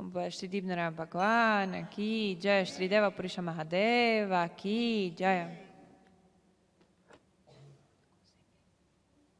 Shri Dibnara Bhagwan, aqui, Jai, Shri Deva Purusha Mahadeva, aqui, Jai.